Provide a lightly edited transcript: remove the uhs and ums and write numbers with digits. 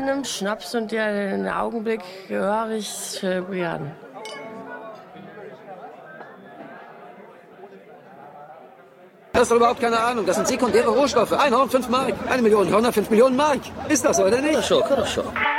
einem Schnaps und ja, den Augenblick höre ich gern. Du hast doch überhaupt keine Ahnung. Das sind sekundäre Rohstoffe. Ein Horn, 5 Mark. 1 Million Hörner, 5 Millionen Mark. Ist das so, oder nicht? Хорошо.